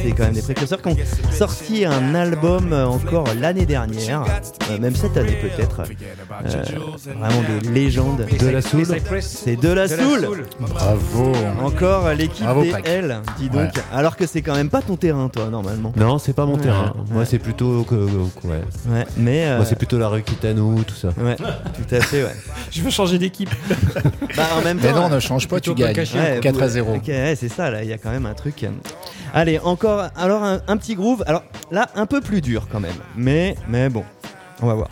c'est quand même des précurseurs qui ont sorti un album encore l'année dernière, même cette année peut-être. Vraiment des légendes. De la soul. C'est de la soul. Bravo. Encore l'équipe Bravo, des Pac. L, dis donc. Ouais. Alors que c'est quand même pas ton terrain, toi, normalement. Non, c'est pas mon terrain. Ouais. Moi, c'est plutôt ouais. Ouais, mais Moi, c'est plutôt la rue Kitano, tout ça. ouais, tout à fait, ouais. Je veux changer d'équipe. Bah en même temps. Mais non, ne change pas, tu Plutôt pas gagnes. caché. Ouais, 4-0. Ok, ouais, c'est ça, là, il y a quand même un truc. Allez, encore, alors un petit groove. Alors là, un peu plus dur quand même. Mais bon, on va voir.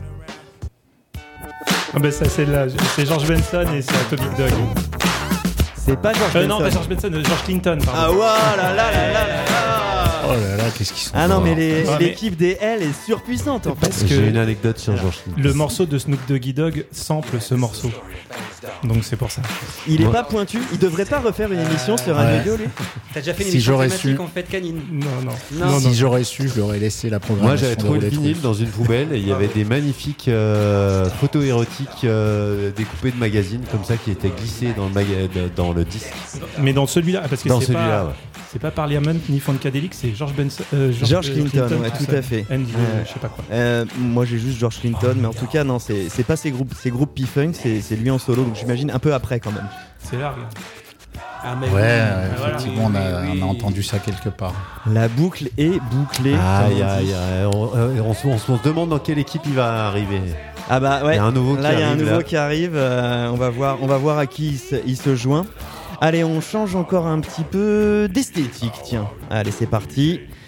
Ah bah ça c'est George Benson et c'est Atomic Dog. C'est pas George Non, Benson. pas George Benson, George Clinton. Pardon. Ah voilà, là. Oh là là, qu'est-ce qu'ils sont. Ah non, mais mais- l'équipe des L est surpuissante en fait. Parce que J'ai une anecdote sur George Clinton. le morceau de Snoop Doggy Dogg sample ce morceau. Donc c'est pour ça. Il est pas pointu. Il devrait pas refaire une émission sur un Ouais. audio, lui. T'as déjà fait une Si émission j'aurais thématique su. en fait canine. Non. Si j'aurais su, je lui aurais laissé la programmation. Moi, j'avais trouvé le dérouler vinyle truc. dans une poubelle et il y avait des magnifiques photos érotiques découpées de magazines comme ça qui étaient glissées dans le disque. Mais dans celui-là, parce que Dans c'est celui-là, pas, ouais. c'est pas Parliament ni Funkadelic, c'est George Benson. George Clinton, ouais, tout seul. à fait. And, Ouais. je sais pas quoi. Moi j'ai juste George Clinton, mais en tout cas non, c'est pas ces groupes P-Funk, c'est lui en solo, donc j'imagine un peu après quand même. C'est là, regarde. Ah, mais Ouais, voilà. effectivement, Oui, on a entendu ça quelque part. La boucle est bouclée. Aïe, comme on aïe, dit. aïe. On se demande dans quelle équipe il va arriver. Ah bah ouais. Il y a un nouveau là qui il y a un arrive, nouveau là. qui arrive. On va voir à qui il se joint. Allez, on change encore un petit peu d'esthétique. Tiens, allez c'est parti.